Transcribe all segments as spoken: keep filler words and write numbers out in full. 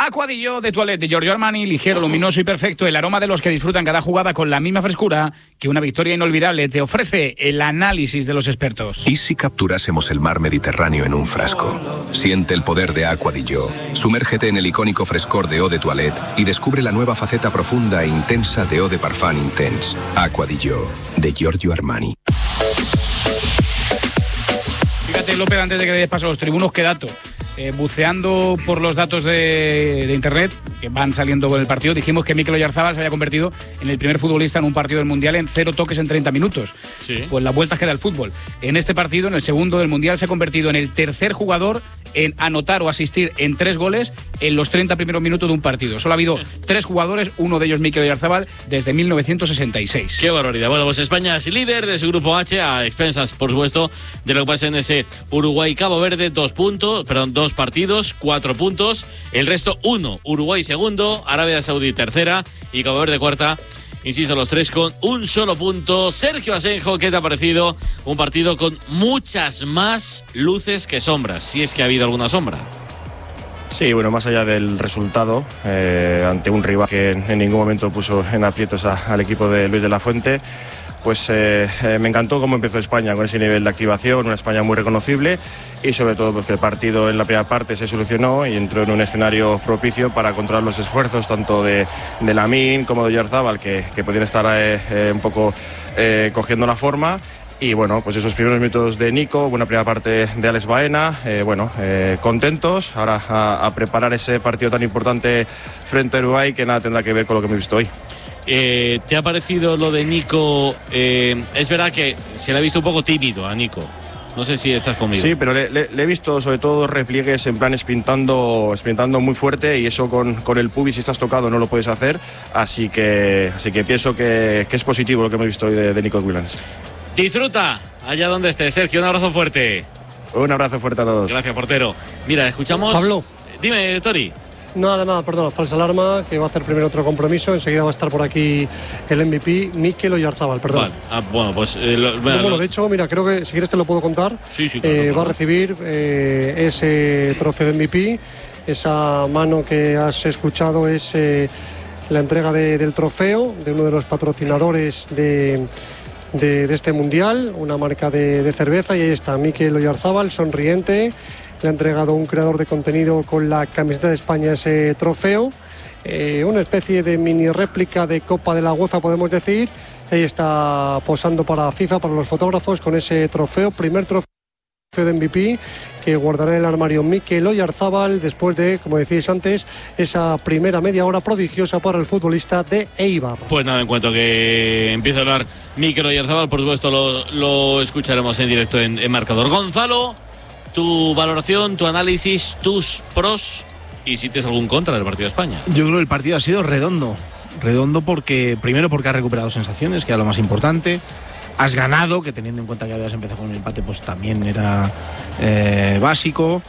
Aqua di Gio de Toilette de Giorgio Armani, ligero, luminoso y perfecto, el aroma de los que disfrutan cada jugada con la misma frescura que una victoria inolvidable. Te ofrece el análisis de los expertos. ¿Y si capturásemos el mar Mediterráneo en un frasco? Siente el poder de Aqua di Gio. Sumérgete en el icónico frescor de Eau de Toilette y descubre la nueva faceta profunda e intensa de Eau de Parfum Intense. Aqua di Gio de Giorgio Armani. Fíjate, López, antes de que le des paso a los tribunos, qué dato. Eh, buceando por los datos de, de internet que van saliendo con el partido, dijimos que Mikel Oyarzabal se había convertido en el primer futbolista en un partido del Mundial en cero toques en treinta minutos. Sí. Pues las vueltas que da el fútbol. En este partido, en el segundo del Mundial, se ha convertido en el tercer jugador en anotar o asistir en tres goles en los treinta primeros minutos de un partido. Solo ha habido tres jugadores, uno de ellos Mikel Oyarzabal, desde mil novecientos sesenta y seis. ¡Qué barbaridad! Bueno, pues España es líder de su grupo H, a expensas, por supuesto, de lo que pasa en ese Uruguay-Cabo Verde. Dos puntos, perdón, dos partidos, cuatro puntos. El resto, uno. Uruguay segundo, Arabia Saudí tercera y Cabo Verde cuarta. Insisto, los tres con un solo punto. Sergio Asenjo, ¿qué te ha parecido? Un partido con muchas más luces que sombras, si es que ha habido alguna sombra. Sí, bueno, más allá del resultado, eh, ante un rival que en ningún momento puso en aprietos a, al equipo de Luis de la Fuente, pues eh, eh, me encantó cómo empezó España con ese nivel de activación, una España muy reconocible y sobre todo porque el partido en la primera parte se solucionó y entró en un escenario propicio para controlar los esfuerzos tanto de, de Lamine como de Oyarzabal, que, que podían estar eh, eh, un poco eh, cogiendo la forma. Y bueno, pues esos primeros minutos de Nico, buena primera parte de Alex Baena, eh, bueno, eh, contentos, ahora a, a preparar ese partido tan importante frente a Uruguay que nada tendrá que ver con lo que hemos visto hoy. Eh, ¿Te ha parecido lo de Nico? Eh, es verdad que se le ha visto un poco tímido a Nico. No sé si estás conmigo. Sí, pero le, le, le he visto sobre todo repliegues en plan sprintando, sprintando muy fuerte y eso con, con el pubis, si estás tocado, no lo puedes hacer. Así que, así que pienso que, que es positivo lo que hemos visto hoy de, de Nico Williams. Disfruta allá donde estés, Sergio. Un abrazo fuerte. Un abrazo fuerte a todos. Gracias, portero. Mira, escuchamos. Pablo. Dime, Tori. Nada, nada, perdona, falsa alarma, que va a hacer primero otro compromiso. Enseguida va a estar por aquí el M V P, Mikel Oyarzabal, perdón. Vale. Ah, bueno, pues. Eh, lo, bueno, bueno, de hecho, mira, creo que si quieres te lo puedo contar. Sí, sí, claro, eh, claro. Va a recibir eh, ese trofeo de M V P. Esa mano que has escuchado es eh, la entrega de, del trofeo de uno de los patrocinadores de. De, de este mundial, una marca de, de cerveza, y ahí está Mikel Oyarzabal sonriente. Le ha entregado un creador de contenido con la camiseta de España ese trofeo, eh, una especie de mini réplica de Copa de la UEFA, podemos decir. Ahí está posando para FIFA, para los fotógrafos, con ese trofeo, primer trofeo de M V P que guardará en el armario Mikel Oyarzabal después de, como decíais antes, esa primera media hora prodigiosa para el futbolista de Eibar. Pues nada, en cuanto que empiece a hablar Mikel Oyarzabal, por supuesto lo, lo escucharemos en directo en, en Marcador. Gonzalo, tu valoración, tu análisis, tus pros y si tienes algún contra del partido de España. Yo creo que el partido ha sido redondo. Redondo porque, primero porque has recuperado sensaciones, que era lo más importante. Has ganado, que teniendo en cuenta que habías empezado con un empate, pues también era eh, básico,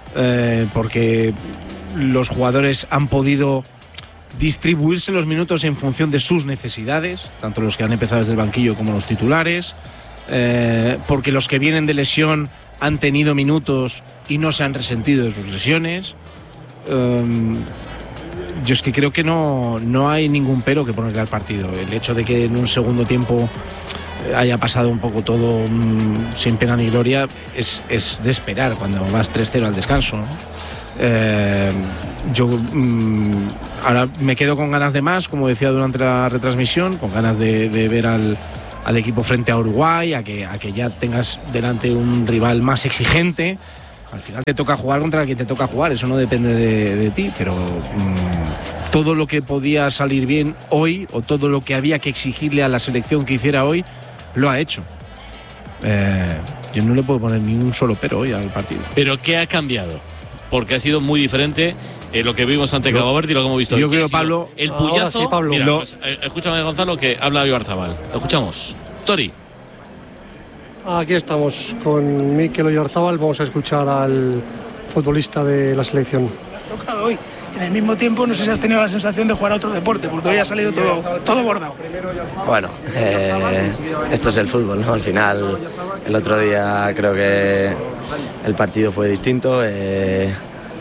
eh, porque los jugadores han podido distribuirse los minutos en función de sus necesidades, tanto los que han empezado desde el banquillo como los titulares, eh, porque los que vienen de lesión han tenido minutos y no se han resentido de sus lesiones. Eh, yo es que creo que no, no hay ningún pero que ponerle al partido. El hecho de que en un segundo tiempo haya pasado un poco todo mmm, sin pena ni gloria es, es de esperar cuando vas tres cero al descanso, ¿no? Eh, yo mmm, ahora me quedo con ganas de más, como decía durante la retransmisión, con ganas de, de ver al, al equipo frente a Uruguay, a que, a que ya tengas delante un rival más exigente. Al final te toca jugar contra quien te toca jugar, eso no depende de, de ti, pero mmm, todo lo que podía salir bien hoy o todo lo que había que exigirle a la selección que hiciera hoy lo ha hecho. Eh, yo no le puedo poner ni un solo pero hoy al partido. ¿Pero qué ha cambiado? Porque ha sido muy diferente eh, lo que vimos ante Cabo Verde y lo que hemos visto hoy. Yo creo, Pablo, el puyazo. Sí, Pablo. Mira, Lo... pues, eh, escúchame, Gonzalo, que habla Oyarzabal. Lo escuchamos. Tori. Aquí estamos con Mikel Oyarzabal. Vamos a escuchar al futbolista de la selección. Tocado hoy. En el mismo tiempo, no sé si has tenido la sensación de jugar a otro deporte, porque hoy ha salido todo, todo bordado. Bueno, eh, esto es el fútbol, ¿no? Al final, el otro día creo que el partido fue distinto. Eh,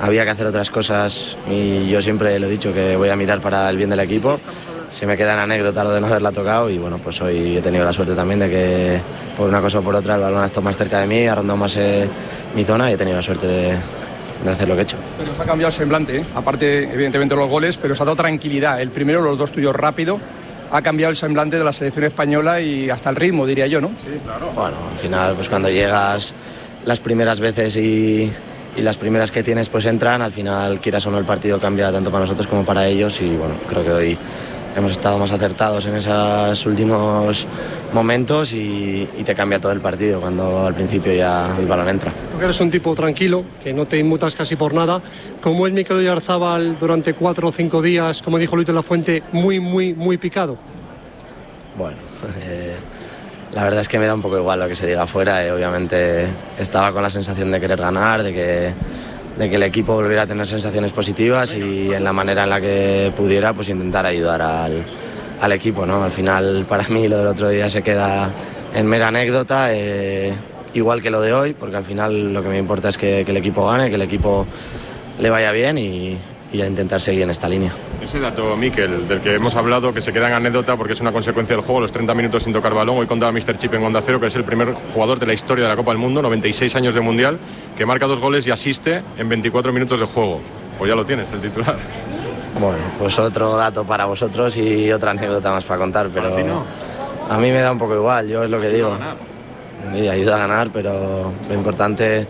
había que hacer otras cosas y yo siempre lo he dicho que voy a mirar para el bien del equipo. Se me queda en anécdota lo de no haberla tocado y bueno, pues hoy he tenido la suerte también de que por una cosa o por otra el balón ha estado más cerca de mí, ha rondado más eh, mi zona y he tenido la suerte de, de hacer lo que he hecho. Pero os ha cambiado el semblante, ¿eh? Aparte evidentemente los goles, pero os ha dado tranquilidad. El primero, los dos tuyos rápido, ha cambiado el semblante de la selección española y hasta el ritmo, diría yo, ¿no? Sí, claro. Bueno, al final pues cuando llegas las primeras veces y, y las primeras que tienes pues entran, al final quieras o no el partido cambia tanto para nosotros como para ellos y bueno, creo que hoy hemos estado más acertados en esos últimos momentos y, y te cambia todo el partido cuando al principio ya el balón entra. Porque eres un tipo tranquilo, que no te inmutas casi por nada. ¿Cómo es Mikel Oyarzabal durante cuatro o cinco días, como dijo Luis de la Fuente, muy, muy, muy picado? Bueno, eh, la verdad es que me da un poco igual lo que se diga afuera. Eh, obviamente estaba con la sensación de querer ganar, de que... de que el equipo volviera a tener sensaciones positivas y en la manera en la que pudiera pues intentar ayudar al, al equipo, ¿no? Al final para mí lo del otro día se queda en mera anécdota, eh, igual que lo de hoy, porque al final lo que me importa es que, que el equipo gane, que el equipo le vaya bien y, y a intentar seguir en esta línea. Ese dato, Mikel, del que hemos hablado, que se queda en anécdota porque es una consecuencia del juego, los treinta minutos sin tocar balón. Hoy contaba míster Chip en Onda Cero que es el primer jugador de la historia de la Copa del Mundo, noventa y seis años de Mundial, que marca dos goles y asiste en veinticuatro minutos de juego. Pues ya lo tienes, el titular. Bueno, pues otro dato para vosotros y otra anécdota más para contar, pero ¿Para ti no? A mí me da un poco igual, yo es lo que digo. Sí, ayuda a ganar, pero lo importante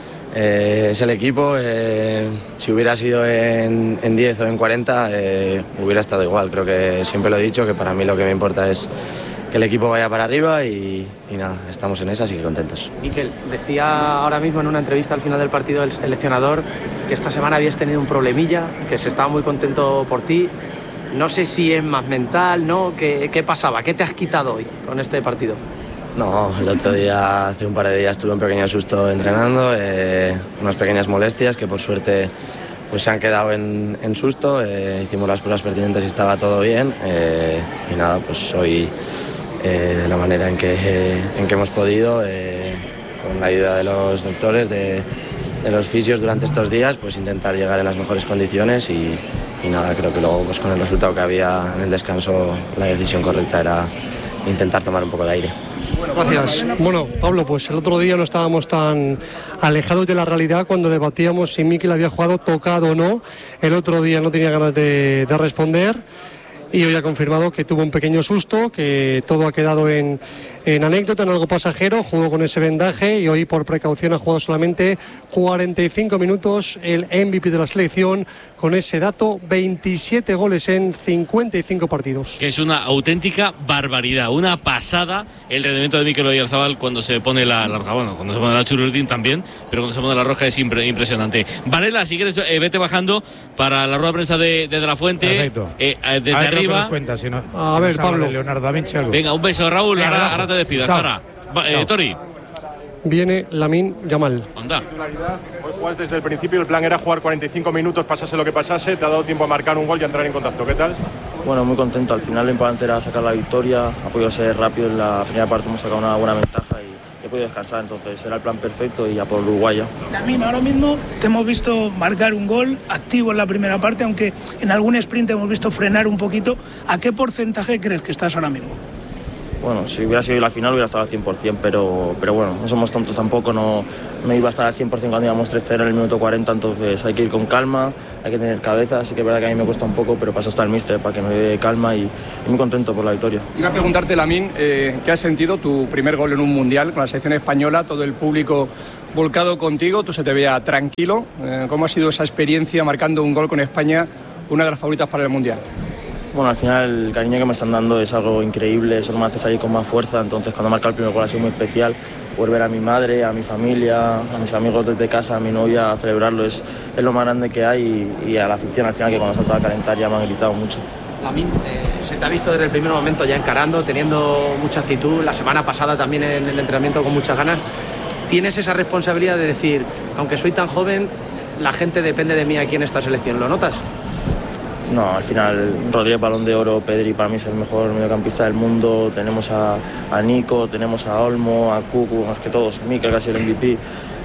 eh, es el equipo. Eh, si hubiera sido en, en diez o en cuarenta, eh, hubiera estado igual. Creo que siempre lo he dicho, que para mí lo que me importa es que el equipo vaya para arriba y, y nada, estamos en esa, así que contentos. Mikel, decía ahora mismo en una entrevista al final del partido el seleccionador que esta semana habías tenido un problemilla, que se estaba muy contento por ti. No sé si es más mental, ¿no? ¿Qué, qué pasaba? ¿Qué te has quitado hoy con este partido? No, el otro día, hace un par de días, tuve un pequeño susto entrenando, eh, unas pequeñas molestias que por suerte pues se han quedado en, en susto. Eh, hicimos las pruebas pertinentes y estaba todo bien. Eh, y nada, pues hoy, eh, de la manera en que, en que hemos podido, eh, con la ayuda de los doctores, de, de los fisios durante estos días, pues intentar llegar en las mejores condiciones y, y nada, creo que luego pues con el resultado que había en el descanso, la decisión correcta era intentar tomar un poco de aire. Gracias. Bueno, Pablo, pues el otro día no estábamos tan alejados de la realidad cuando debatíamos si Mikel había jugado tocado o no. El otro día no tenía ganas de, de responder y hoy ha confirmado que tuvo un pequeño susto, que todo ha quedado en, en anécdota, en algo pasajero. Jugó con ese vendaje y hoy por precaución ha jugado solamente cuarenta y cinco minutos, el M V P de la selección, con ese dato, veintisiete goles en cincuenta y cinco partidos. Que es una auténtica barbaridad, una pasada el rendimiento de Mikel Oyarzabal cuando se pone la, la roja. Bueno, cuando se pone la churrutín también, pero cuando se pone la roja es impre, impresionante. Varela, si quieres, eh, vete bajando para la rueda de prensa de, de, de la Fuente. Perfecto. Eh, eh, desde a ver, arriba. Cuenta, si no, a si ver, Pablo. De Leonardo da Vinci, algo. Venga, un beso, Raúl. Venga, ahora, ahora te despidas. Ahora. Eh, Tori. Viene Lamine Yamal. Anda. Hoy juegas desde el principio, el plan era jugar cuarenta y cinco minutos, pasase lo que pasase, te ha dado tiempo a marcar un gol y a entrar en contacto. ¿Qué tal? Bueno, muy contento. Al final lo importante era sacar la victoria, ha podido ser rápido. En la primera parte hemos sacado una buena ventaja y he podido descansar, entonces era el plan perfecto y ya por Uruguay ya. También ahora mismo te hemos visto marcar un gol activo en la primera parte, aunque en algún sprint hemos visto frenar un poquito. ¿A qué porcentaje crees que estás ahora mismo? Bueno, si hubiera sido la final hubiera estado al cien por cien, pero, pero bueno, no somos tontos tampoco, no, no iba a estar al cien por cien cuando íbamos tres cero en el minuto cuarenta, entonces hay que ir con calma, hay que tener cabeza, así que es verdad que a mí me cuesta un poco, pero paso hasta el míster para que me dé calma y, y muy contento por la victoria. Iba a preguntarte, Lamine, eh, ¿qué has sentido tu primer gol en un mundial con la selección española, todo el público volcado contigo, tú se te veía tranquilo? Eh, ¿Cómo ha sido esa experiencia marcando un gol con España, una de las favoritas para el mundial? Bueno, al final el cariño que me están dando es algo increíble, eso me hace salir con más fuerza, entonces cuando marca el primer gol ha sido muy especial. Poder ver a mi madre, a mi familia, a mis amigos desde casa, a mi novia, a celebrarlo es, es lo más grande que hay y, y a la afición al final que cuando salta a calentar ya me han gritado mucho. Lamine, eh, se te ha visto desde el primer momento ya encarando, teniendo mucha actitud, la semana pasada también en el entrenamiento con muchas ganas. Tienes esa responsabilidad de decir, aunque soy tan joven, la gente depende de mí aquí en esta selección, ¿lo notas? No, al final Rodríguez, Balón de Oro, Pedri para mí es el mejor mediocampista del mundo, tenemos a, a Nico, tenemos a Olmo, a Cucu, más que todos, Mikel casi el M V P,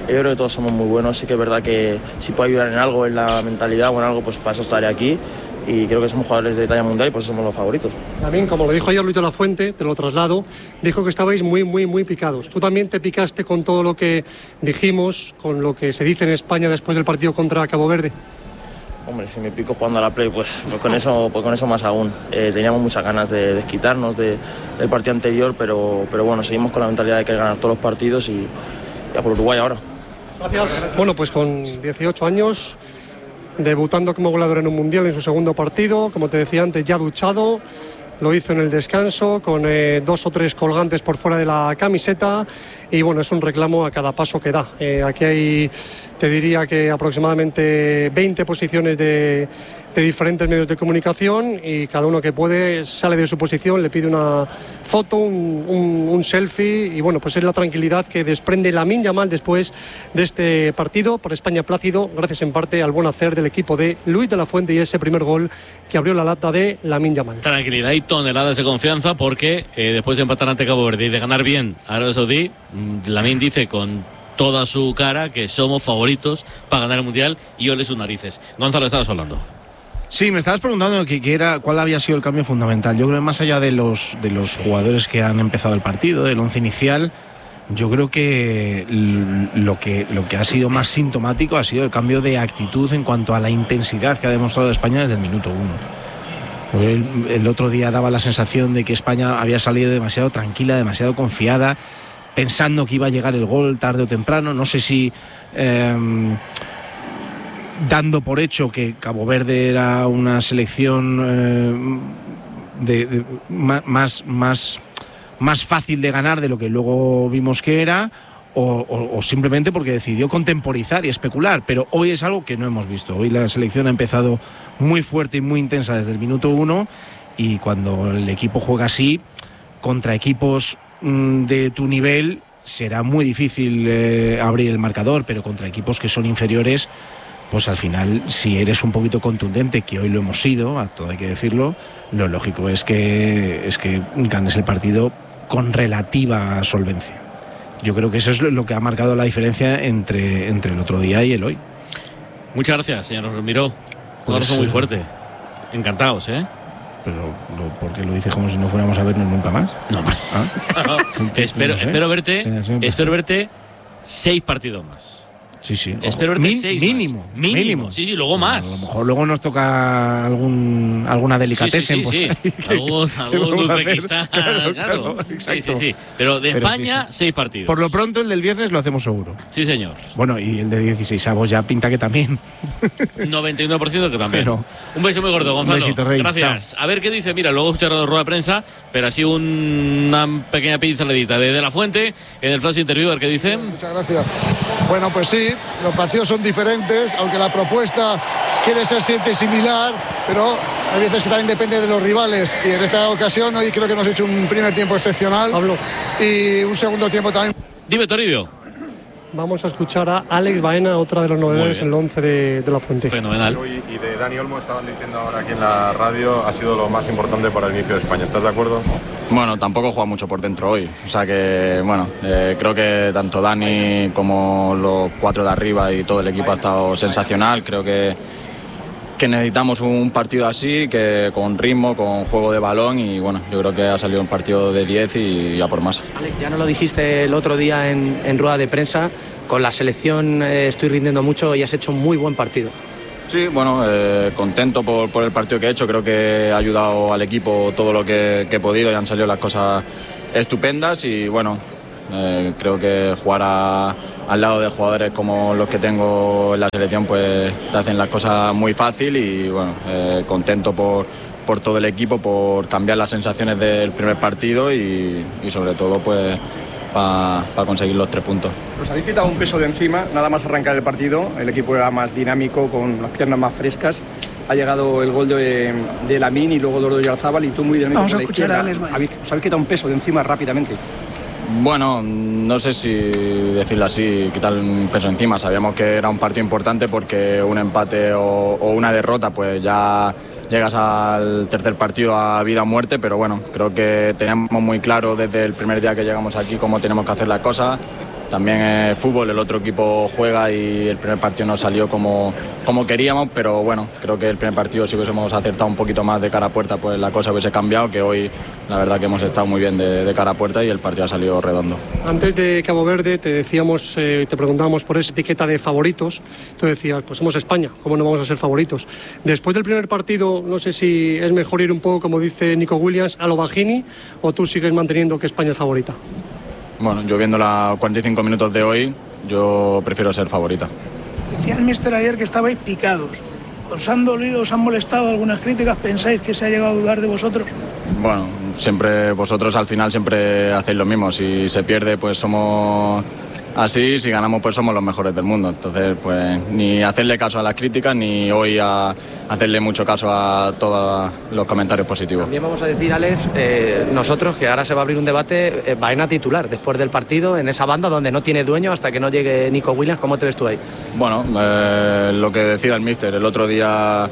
Yo creo que todos somos muy buenos, sí que es verdad que si puedo ayudar en algo, en la mentalidad o en algo, pues para eso estaré aquí. Y creo que somos jugadores de talla mundial y por eso somos los favoritos. También, como lo dijo ayer Luis de la Fuente, te lo traslado, dijo que estabais muy, muy, muy picados. ¿Tú también te picaste con todo lo que dijimos, con lo que se dice en España después del partido contra Cabo Verde? Hombre, si me pico jugando a la Play, pues, pues, con, eso, pues con eso más aún. Eh, teníamos muchas ganas de desquitarnos de, del partido anterior, pero, pero bueno, seguimos con la mentalidad de que ganar todos los partidos y ya por Uruguay ahora. Gracias. Bueno, pues con dieciocho años, debutando como goleador en un mundial en su segundo partido, como te decía antes, ya duchado, lo hizo en el descanso, con eh, dos o tres colgantes por fuera de la camiseta, y bueno, es un reclamo a cada paso que da. Eh, aquí hay, te diría que aproximadamente veinte posiciones de, de diferentes medios de comunicación, y cada uno que puede sale de su posición, le pide una foto, un, un, un selfie, y bueno, pues es la tranquilidad que desprende Lamine Yamal después de este partido por España plácido, gracias en parte al buen hacer del equipo de Luis de la Fuente y ese primer gol que abrió la lata de Lamine Yamal. Tranquilidad y toneladas de confianza, porque eh, después de empatar ante Cabo Verde y de ganar bien a Arabia Saudí, Lamine dice con toda su cara que somos favoritos para ganar el Mundial, y ole sus narices. Gonzalo, estabas hablando. Sí, me estabas preguntando que, que era, cuál había sido el cambio fundamental. Yo creo que más allá de los, de los jugadores que han empezado el partido, del once inicial, yo creo que lo, que lo que ha sido más sintomático ha sido el cambio de actitud en cuanto a la intensidad que ha demostrado España desde el minuto uno. El, el otro día daba la sensación de que España había salido demasiado tranquila, demasiado confiada, pensando que iba a llegar el gol tarde o temprano. No sé si eh, dando por hecho que Cabo Verde era una selección eh, de, de, más, más, más fácil de ganar de lo que luego vimos que era, o, o, o simplemente porque decidió contemporizar y especular. Pero hoy es algo que no hemos visto. Hoy la selección ha empezado muy fuerte y muy intensa desde el minuto uno, y cuando el equipo juega así contra equipos mmm, de tu nivel, será muy difícil eh, abrir el marcador, pero contra equipos que son inferiores, pues al final, si eres un poquito contundente, que hoy lo hemos sido, a todo hay que decirlo, lo lógico es que, es que ganes el partido con relativa solvencia. Yo creo que eso es lo que ha marcado la diferencia entre, entre el otro día y el hoy. Muchas gracias, señor Miró. Un Pues, abrazo muy fuerte. Encantados, ¿eh? Pero, ¿por qué lo dices como si no fuéramos a vernos nunca más? No, hombre. ¿Ah? espero, No sé. espero verte, Siempre. espero verte seis partidos más. Sí, sí. Espero verte Min- seis mínimo, más. Mínimo. mínimo. Sí, sí, luego más. A lo mejor luego nos toca algún alguna delicatessen. Sí, sí, sí, pues, sí. Algún, ¿qué algún vamos a hacer? Uzbekistán, Claro, claro. claro, Sí, exacto. sí, sí. Pero de Pero España, sí, sí. seis partidos. Por lo pronto el del viernes lo hacemos seguro. Sí, señor. Bueno, y el de dieciséis avos ya pinta que también. noventa y nueve por ciento que también. Pero- Un beso muy gordo, Gonzalo. Un besito, Rey. Gracias. A ver qué dice. Mira, luego escuchar la rueda de prensa, pero así un- una pequeña pinceladita de, de la Fuente en el flash interview, a ver qué dice. Muchas gracias. Bueno, pues sí, los partidos son diferentes, aunque la propuesta quiere ser siempre similar, pero hay veces que también depende de los rivales. Y en esta ocasión hoy creo que hemos hecho un primer tiempo excepcional y un segundo tiempo también. Dime, Toribio. Vamos a escuchar a Alex Baena, otra de las novedades en el once de, de la Fuente. Fenomenal. Y de Dani Olmo estaban diciendo ahora aquí en la radio, ha sido lo más importante para el inicio de España. ¿Estás de acuerdo? Bueno, tampoco juega mucho por dentro hoy. O sea que, bueno, eh, creo que tanto Dani como los cuatro de arriba y todo el equipo ha estado sensacional. Creo que, que necesitamos un partido así, que con ritmo, con juego de balón, y bueno, yo creo que ha salido un partido de diez y ya por más. Alex, ya no lo dijiste el otro día en, en rueda de prensa, con la selección eh, estoy rindiendo mucho y has hecho un muy buen partido. Sí, bueno, eh, contento por, por el partido que he hecho. Creo que he ayudado al equipo todo lo que, que he podido y han salido las cosas estupendas. Y bueno, eh, creo que jugar a, al lado de jugadores como los que tengo en la selección, pues te hacen las cosas muy fácil. Y bueno, eh, contento por, por todo el equipo, por cambiar las sensaciones del primer partido y, y sobre todo pues para pa conseguir los tres puntos. Os habéis quitado un peso de encima, nada más arrancar el partido, el equipo era más dinámico, con las piernas más frescas. Ha llegado el gol de, de Lamine y luego de Oyarzábal, y tú muy dinámico. Vamos por a la escuchar izquierda. a Alex Baena. Habéis- Os habéis quitado un peso de encima rápidamente. Bueno, no sé si decirlo así, quitar un peso encima. Sabíamos que era un partido importante porque un empate o, o una derrota, pues ya llegas al tercer partido a vida o muerte, pero bueno, creo que teníamos muy claro desde el primer día que llegamos aquí cómo tenemos que hacer las cosas. también es fútbol, el otro equipo juega y el primer partido no salió como, como queríamos, pero bueno, creo que el primer partido si hubiésemos acertado un poquito más de cara a puerta, pues la cosa hubiese cambiado, que hoy la verdad que hemos estado muy bien de, de cara a puerta y el partido ha salido redondo. Antes de Cabo Verde te decíamos, eh, te preguntábamos por esa etiqueta de favoritos, tú decías, pues somos España, ¿cómo no vamos a ser favoritos? Después del primer partido, no sé si es mejor ir un poco, como dice Nico Williams, a lo Bajini, o tú sigues manteniendo que España es favorita. Bueno, yo viendo los cuarenta y cinco minutos de hoy, yo prefiero ser favorita. Decía el míster ayer que estabais picados. ¿Os han dolido, os han molestado algunas críticas? ¿Pensáis que se ha llegado a dudar de vosotros? Bueno, siempre vosotros al final siempre hacéis lo mismo. Si se pierde, pues somos así, si ganamos, pues somos los mejores del mundo. Entonces, pues ni hacerle caso a las críticas, ni hoy a hacerle mucho caso a todos los comentarios positivos. También vamos a decir, Alex, eh, nosotros, que ahora se va a abrir un debate, eh, Baena titular después del partido, en esa banda donde no tiene dueño hasta que no llegue Nico Williams. ¿Cómo te ves tú ahí? Bueno, eh, lo que decida el míster. El otro día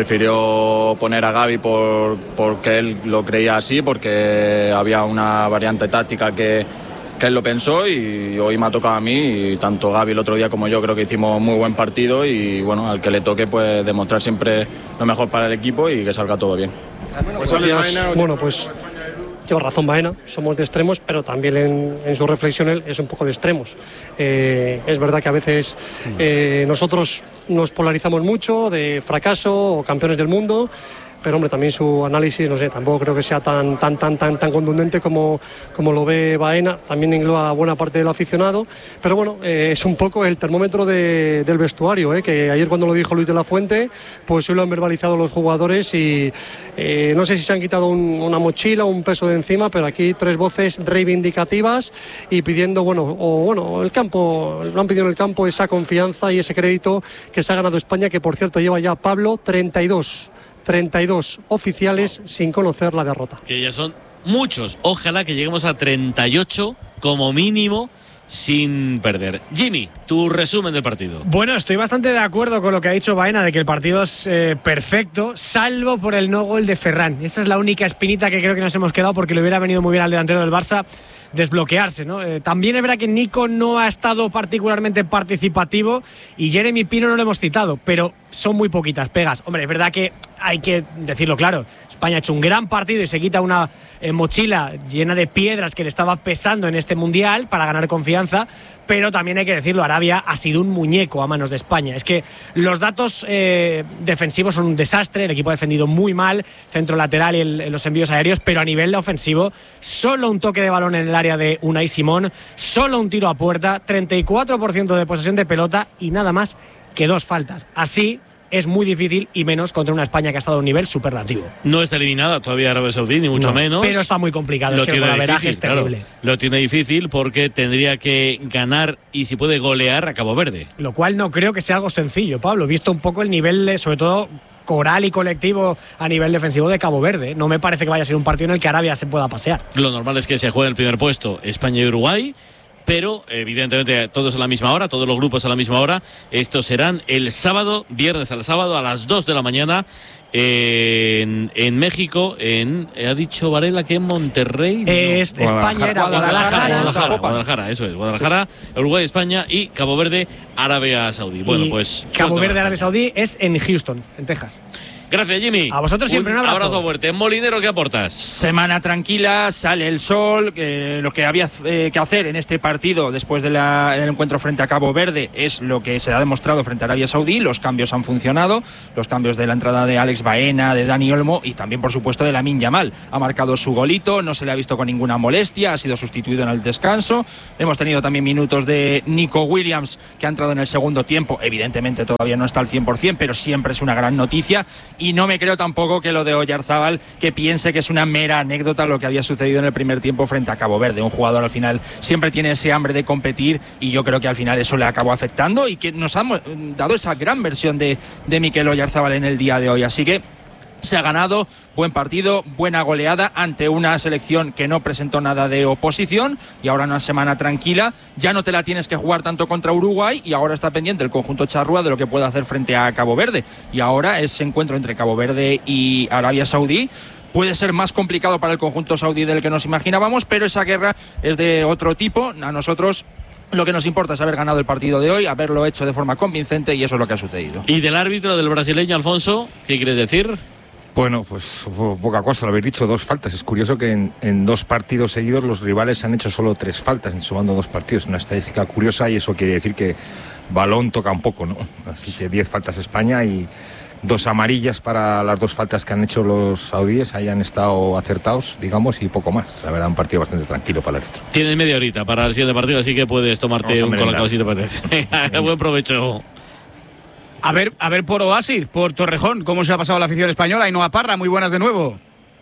prefirió poner a Gavi por, porque él lo creía así, porque había una variante táctica que que él lo pensó y hoy me ha tocado a mí, y tanto Gavi el otro día como yo creo que hicimos muy buen partido y bueno, al que le toque pues demostrar siempre lo mejor para el equipo y que salga todo bien. Pues, bueno, pues lleva razón Baena, somos de extremos, pero también en, en su reflexión él es un poco de extremos. Eh, es verdad que a veces eh, nosotros nos polarizamos mucho de fracaso o campeones del mundo, pero hombre, también su análisis, no sé, tampoco creo que sea tan tan tan tan tan contundente como, como lo ve Baena. También engloba buena parte del aficionado, pero bueno, eh, es un poco el termómetro de, del vestuario, eh, que ayer cuando lo dijo Luis de la Fuente, pues hoy lo han verbalizado los jugadores y eh, no sé si se han quitado un, una mochila, un peso de encima, pero aquí tres voces reivindicativas y pidiendo, bueno, o bueno, el campo, lo han pedido en el campo esa confianza y ese crédito que se ha ganado España, que por cierto lleva ya Pablo treinta y dos oficiales sin conocer la derrota. Que ya son muchos. Ojalá que lleguemos a treinta y ocho como mínimo sin perder. Jimmy, tu resumen del partido. Bueno, estoy bastante de acuerdo con lo que ha dicho Baena de que el partido es eh, perfecto, salvo por el no gol de Ferran. Esa es la única espinita que creo que nos hemos quedado, porque le hubiera venido muy bien al delantero del Barça desbloquearse, ¿no? Eh, también es verdad que Nico no ha estado particularmente participativo y Jeremy Pino no lo hemos citado, pero son muy poquitas pegas. Hombre, es verdad que hay que decirlo claro, España ha hecho un gran partido y se quita una eh, mochila llena de piedras que le estaba pesando en este Mundial para ganar confianza, pero también hay que decirlo, Arabia ha sido un muñeco a manos de España. Es que los datos eh, defensivos son un desastre, el equipo ha defendido muy mal, centro lateral y el, los envíos aéreos, pero a nivel ofensivo, solo un toque de balón en el área de Unai Simón, solo un tiro a puerta, treinta y cuatro por ciento de posesión de pelota y nada más que dos faltas. Así es muy difícil, y menos contra una España que ha estado a un nivel superlativo. No está eliminada todavía Arabia Saudí, ni mucho no, menos. Pero está muy complicado, Lo es que tiene el golaveraje difícil, es terrible. Claro, lo tiene difícil porque tendría que ganar y si puede golear a Cabo Verde. Lo cual no creo que sea algo sencillo, Pablo, visto un poco el nivel, sobre todo coral y colectivo a nivel defensivo de Cabo Verde. No me parece que vaya a ser un partido en el que Arabia se pueda pasear. Lo normal es que se juegue el primer puesto España y Uruguay, pero evidentemente todos a la misma hora, todos los grupos a la misma hora. Estos serán el sábado, viernes al sábado a las dos de la mañana en, en México, en, ha dicho Varela que en Monterrey. Es, no. España era Guadalajara. Guadalajara, Guadalajara, Guadalajara, eso es, Guadalajara, Uruguay, España y Cabo Verde, Arabia Saudí. Bueno, y pues Cabo Verde, Arabia Saudí es en Houston, en Texas. Gracias, Jimmy. A vosotros siempre un, un abrazo. abrazo fuerte. Molinero, ¿qué aportas? Semana tranquila, sale el sol. Eh, lo que había eh, que hacer en este partido después de la, del encuentro frente a Cabo Verde es lo que se ha demostrado frente a Arabia Saudí. Los cambios han funcionado. Los cambios de la entrada de Alex Baena, de Dani Olmo y también, por supuesto, de Lamine Yamal. Ha marcado su golito, no se le ha visto con ninguna molestia, ha sido sustituido en el descanso. Hemos tenido también minutos de Nico Williams, que ha entrado en el segundo tiempo. Evidentemente todavía no está al cien por ciento, pero siempre es una gran noticia. Y no me creo tampoco Tampoco que lo de Oyarzábal, que piense que es una mera anécdota lo que había sucedido en el primer tiempo frente a Cabo Verde. Un jugador al final siempre tiene ese hambre de competir y yo creo que al final eso le acabó afectando y que nos ha dado esa gran versión de, de Mikel Oyarzábal en el día de hoy. Así que se ha ganado, buen partido, buena goleada ante una selección que no presentó nada de oposición y ahora una semana tranquila. Ya no te la tienes que jugar tanto contra Uruguay y ahora está pendiente el conjunto charrúa de lo que puede hacer frente a Cabo Verde. Y ahora ese encuentro entre Cabo Verde y Arabia Saudí puede ser más complicado para el conjunto saudí del que nos imaginábamos, pero esa guerra es de otro tipo. A nosotros Lo que nos importa es haber ganado el partido de hoy, haberlo hecho de forma convincente, y eso es lo que ha sucedido. ¿Y del árbitro, del brasileño, Alfonso, qué quieres decir? Bueno, pues poca cosa, lo habéis dicho, dos faltas. Es curioso que en, en dos partidos seguidos los rivales han hecho solo tres faltas, sumando dos partidos. Una estadística curiosa, y eso quiere decir que balón toca un poco, ¿no? Así que diez faltas España y dos amarillas para las dos faltas que han hecho los saudíes. Ahí han estado acertados, digamos, y poco más. La verdad, un partido bastante tranquilo para el árbitro. Tienes media horita para el siguiente partido, así que puedes tomarte un colacao si te parece. Buen provecho. A ver, a ver por Oasis, por Torrejón, ¿cómo se ha pasado la afición española? Ainhoa Parra, muy buenas de nuevo.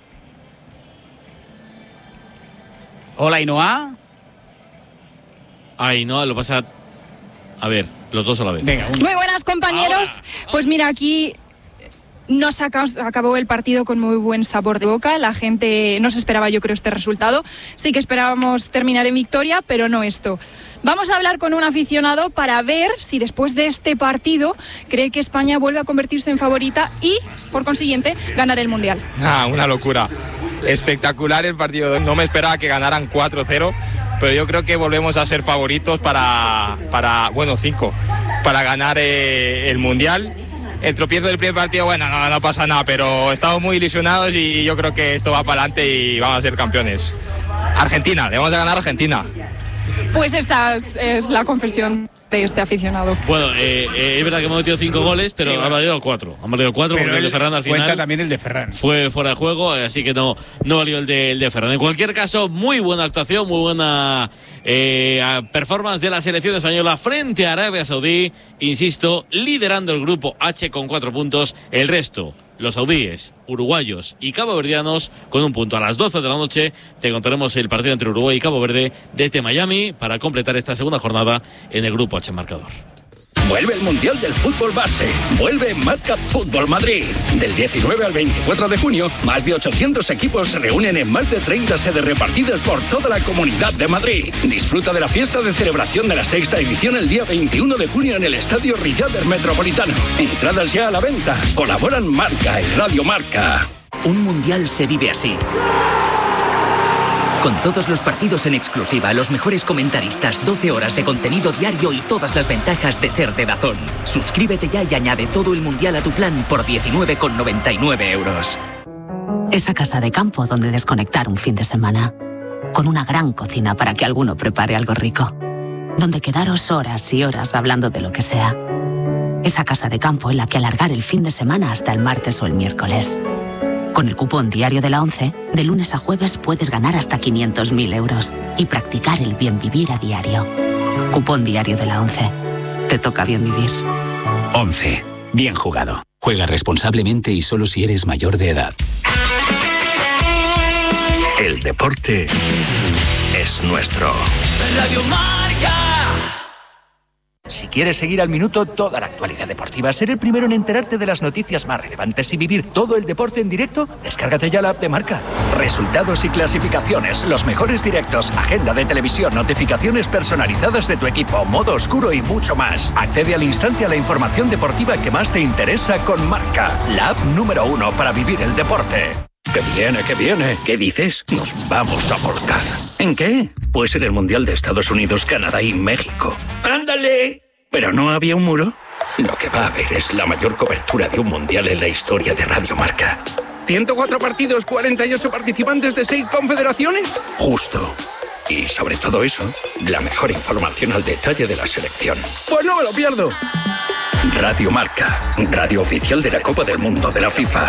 Hola, Ainhoa. Ainhoa, lo pasa... A ver, los dos a la vez. Venga, muy buenas, compañeros. Ahora. Pues mira, aquí no se acabó el partido con muy buen sabor de boca. La gente no se esperaba, yo creo, este resultado. Sí que esperábamos terminar en victoria, pero no esto. Vamos a hablar con un aficionado para ver si después de este partido cree que España vuelve a convertirse en favorita y, por consiguiente, ganar el Mundial. Ah, una locura. Espectacular el partido. No me esperaba que ganaran cuatro cero, pero yo creo que volvemos a ser favoritos para, para bueno, cinco, para ganar eh, el Mundial. El tropiezo del primer partido, bueno, no, no pasa nada, pero estamos muy ilusionados y yo creo que esto va para adelante y vamos a ser campeones. Argentina, le vamos a ganar a Argentina. Pues esta es, es la confesión de este aficionado. Bueno, eh, eh, es verdad que hemos metido cinco goles, pero sí, han valido cuatro. Han valido cuatro porque el de Ferran al final cuenta también el de Ferran. Fue fuera de juego, así que no, no valió el de, el de Ferran. En cualquier caso, muy buena actuación, muy buena eh, performance de la selección española frente a Arabia Saudí. Insisto, liderando el grupo H con cuatro puntos. El resto, los saudíes, uruguayos y caboverdianos con un punto. A las doce de la noche te contaremos el partido entre Uruguay y Cabo Verde desde Miami para completar esta segunda jornada en el grupo H marcador. Vuelve el Mundial del Fútbol Base. Vuelve Madcap Fútbol Madrid. Del diecinueve al veinticuatro de junio, más de ochocientos equipos se reúnen en más de treinta sedes repartidas por toda la Comunidad de Madrid. Disfruta de la fiesta de celebración de la sexta edición el día veintiuno de junio en el Estadio Riader Metropolitano. Entradas ya a la venta. Colaboran Marca y Radio Marca. Un Mundial se vive así. Con todos los partidos en exclusiva, los mejores comentaristas, doce horas de contenido diario y todas las ventajas de ser de DAZN. Suscríbete ya y añade todo el Mundial a tu plan por diecinueve con noventa y nueve euros. Esa casa de campo donde desconectar un fin de semana. Con una gran cocina para que alguno prepare algo rico. Donde quedaros horas y horas hablando de lo que sea. Esa casa de campo en la que alargar el fin de semana hasta el martes o el miércoles. Con el cupón diario de la ONCE, de lunes a jueves puedes ganar hasta quinientos mil euros y practicar el bien vivir a diario. Cupón diario de la ONCE. Te toca bien vivir. ONCE. Bien jugado. Juega responsablemente y solo si eres mayor de edad. El deporte es nuestro. Radio Marca. Si quieres seguir al minuto toda la actualidad deportiva, ser el primero en enterarte de las noticias más relevantes y vivir todo el deporte en directo, descárgate ya la app de Marca. Resultados y clasificaciones, los mejores directos, agenda de televisión, notificaciones personalizadas de tu equipo, modo oscuro y mucho más. Accede al instante a la información deportiva que más te interesa con Marca, la app número uno para vivir el deporte. ¡Que viene, que viene! ¿Qué dices? Nos vamos a volcar. ¿En qué? Pues en el Mundial de Estados Unidos, Canadá y México. ¡Ándale! ¿Pero no había un muro? Lo que va a haber es la mayor cobertura de un Mundial en la historia de Radio Marca. ¿ciento cuatro partidos, cuarenta y ocho participantes de seis confederaciones? Justo. Y sobre todo eso, la mejor información al detalle de la selección. Pues no me lo pierdo. Radio Marca, radio oficial de la Copa del Mundo de la FIFA.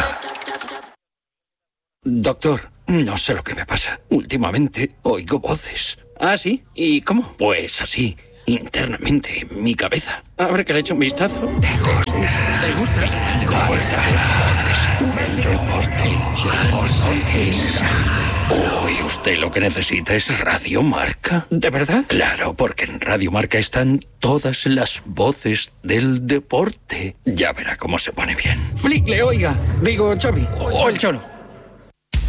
Doctor, no sé lo que me pasa. Últimamente oigo voces. ¿Ah, sí? ¿Y cómo? Pues así, internamente en mi cabeza. A ver que le echo un vistazo. ¿Te gusta? ¿Te gusta? El deporte. Uy, usted lo que necesita es Radio Marca. ¿De verdad? Claro, porque en Radio Marca están todas las voces del deporte. Ya verá cómo se pone bien. Flick le oiga. Digo, Xavi. O el Cholo.